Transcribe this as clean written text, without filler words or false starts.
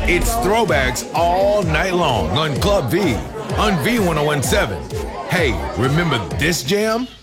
It's throwbacks all night long on Club V on V1017. Hey, remember this jam?